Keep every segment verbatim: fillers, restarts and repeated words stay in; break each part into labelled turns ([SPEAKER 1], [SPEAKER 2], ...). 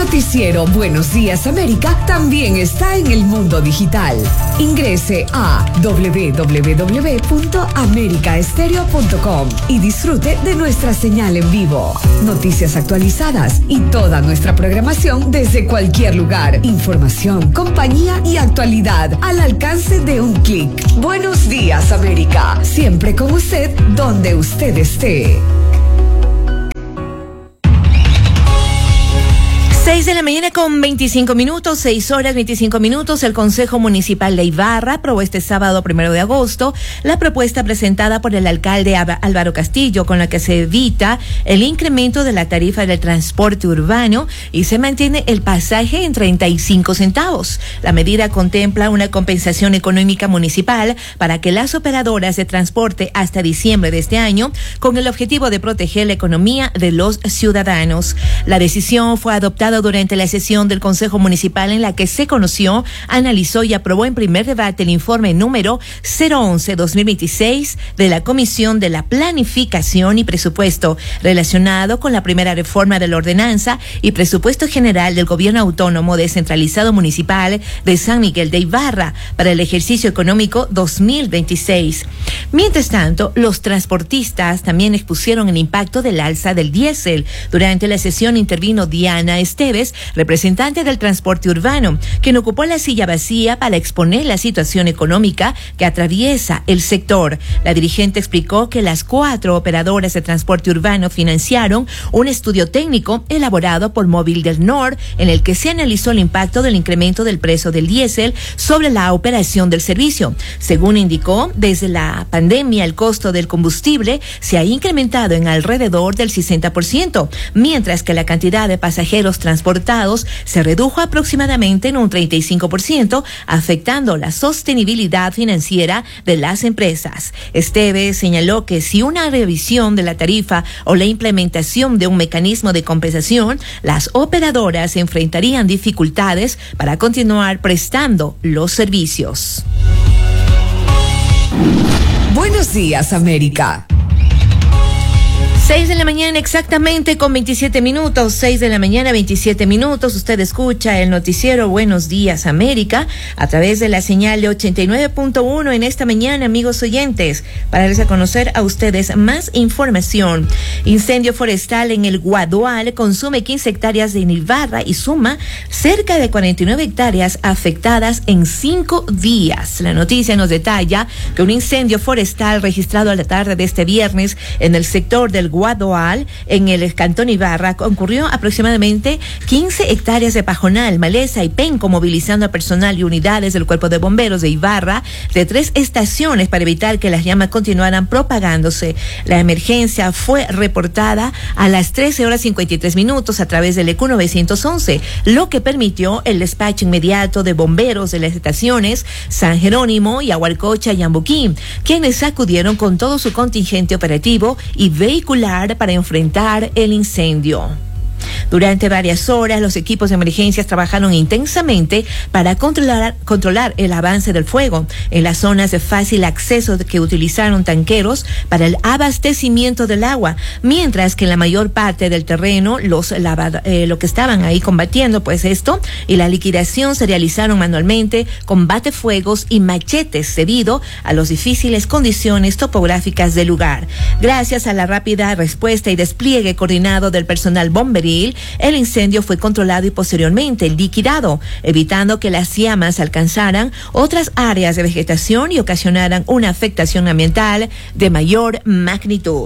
[SPEAKER 1] noticiero Buenos Días América también está en el mundo digital. Ingrese a doble u doble u doble u punto america estéreo punto com y disfrute de nuestra señal en vivo. Noticias actualizadas y toda nuestra programación desde cualquier lugar. Información, compañía y actualidad al alcance de un clic. Buenos Días América, siempre con usted donde usted esté.
[SPEAKER 2] seis de la mañana con veinticinco minutos, seis horas veinticinco minutos. El Consejo Municipal de Ibarra aprobó este sábado primero de agosto la propuesta presentada por el alcalde Álvaro Castillo, con la que se evita el incremento de la tarifa del transporte urbano y se mantiene el pasaje en treinta y cinco centavos. La medida contempla una compensación económica municipal para que las operadoras de transporte hasta diciembre de este año, con el objetivo de proteger la economía de los ciudadanos. La decisión fue adoptada durante la sesión del Consejo Municipal en la que se conoció, analizó y aprobó en primer debate el informe número cero once dos mil veintiséis de la Comisión de la Planificación y Presupuesto relacionado con la primera reforma de la ordenanza y presupuesto general del Gobierno Autónomo Descentralizado Municipal de San Miguel de Ibarra para el ejercicio económico dos mil veintiséis. Mientras tanto, los transportistas también expusieron el impacto del alza del diésel. Durante la sesión intervino Diana Esteves, representante del transporte urbano, quien ocupó la silla vacía para exponer la situación económica que atraviesa el sector. La dirigente explicó que las cuatro operadoras de transporte urbano financiaron un estudio técnico elaborado por Móvil del Nor, en el que se analizó el impacto del incremento del precio del diésel sobre la operación del servicio. Según indicó, desde la pandemia el costo del combustible se ha incrementado en alrededor del sesenta por ciento, mientras que la cantidad de pasajeros transportados se redujo aproximadamente en un treinta y cinco por ciento, afectando la sostenibilidad financiera de las empresas. Esteves señaló que si una revisión de la tarifa o la implementación de un mecanismo de compensación, las operadoras enfrentarían dificultades para continuar prestando los servicios.
[SPEAKER 1] Buenos Días América.
[SPEAKER 2] seis de la mañana exactamente con veintisiete minutos, seis de la mañana veintisiete minutos. Usted escucha el noticiero Buenos Días América a través de la señal de ochenta y nueve punto uno en esta mañana, amigos oyentes, para darles a conocer a ustedes más información. Incendio forestal en el Guadual consume quince hectáreas de Ibarra y suma cerca de cuarenta y nueve hectáreas afectadas en cinco días. La noticia nos detalla que un incendio forestal registrado a la tarde de este viernes en el sector del Guadual, en el cantón Ibarra, concurrió aproximadamente quince hectáreas de pajonal, maleza y penco, movilizando a personal y unidades del Cuerpo de Bomberos de Ibarra de tres estaciones para evitar que las llamas continuaran propagándose. La emergencia fue reportada a las trece horas cincuenta y tres minutos a través del E Q nueve once, lo que permitió el despacho inmediato de bomberos de las estaciones San Jerónimo, Yaguarcocha y Ambuquí, quienes acudieron con todo su contingente operativo y vehicular para enfrentar el incendio. Durante varias horas, los equipos de emergencias trabajaron intensamente para controlar, controlar el avance del fuego en las zonas de fácil acceso que utilizaron tanqueros para el abastecimiento del agua, mientras que en la mayor parte del terreno, los lava, eh, lo que estaban ahí combatiendo, pues esto, y la liquidación se realizaron manualmente con batefuegos y machetes debido a las difíciles condiciones topográficas del lugar. Gracias a la rápida respuesta y despliegue coordinado del personal bomberil, el incendio fue controlado y posteriormente liquidado, evitando que las llamas alcanzaran otras áreas de vegetación y ocasionaran una afectación ambiental de mayor magnitud.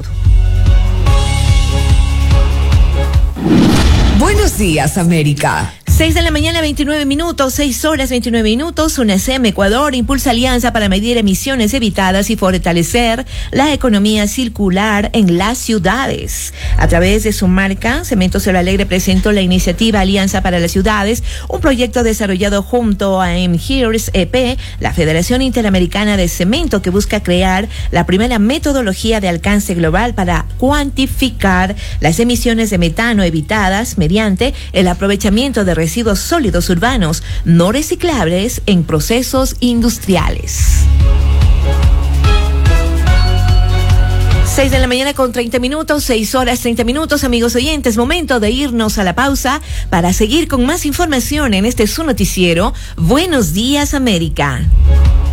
[SPEAKER 1] Buenos Días América.
[SPEAKER 2] seis de la mañana, veintinueve minutos, seis horas veintinueve minutos. UNACEM Ecuador impulsa alianza para medir emisiones evitadas y fortalecer la economía circular en las ciudades. A través de su marca, Cemento Cielo Alegre presentó la iniciativa Alianza para las Ciudades, un proyecto desarrollado junto a Emhirs E P, la Federación Interamericana de Cemento, que busca crear la primera metodología de alcance global para cuantificar las emisiones de metano evitadas mediante el aprovechamiento de residuos sólidos urbanos no reciclables en procesos industriales. seis de la mañana con treinta minutos, seis horas treinta minutos, amigos oyentes, momento de irnos a la pausa para seguir con más información en este su noticiero. Buenos días, América.